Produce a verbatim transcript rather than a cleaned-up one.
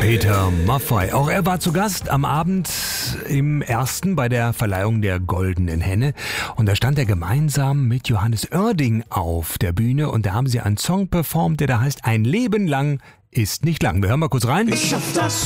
Peter Maffay. Auch er war zu Gast am Abend im ersten bei der Verleihung der Goldenen Henne. Und da stand er gemeinsam mit Johannes Oerding auf der Bühne. Und da haben sie einen Song performt, der da heißt Ein Leben lang ist nicht lang. Wir hören mal kurz rein. Ich schaff das